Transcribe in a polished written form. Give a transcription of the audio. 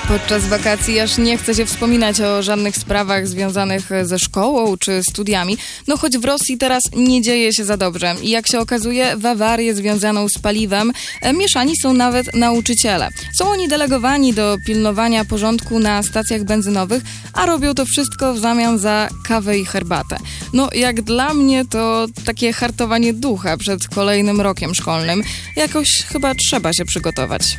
Podczas wakacji aż nie chce się wspominać o żadnych sprawach związanych ze szkołą czy studiami. No choć w Rosji teraz nie dzieje się za dobrze. I jak się okazuje, w awarię związaną z paliwem mieszani są nawet nauczyciele. Są oni delegowani do pilnowania porządku na stacjach benzynowych, a robią to wszystko w zamian za kawę i herbatę. No jak dla mnie to takie hartowanie ducha przed kolejnym rokiem szkolnym. Jakoś chyba trzeba się przygotować.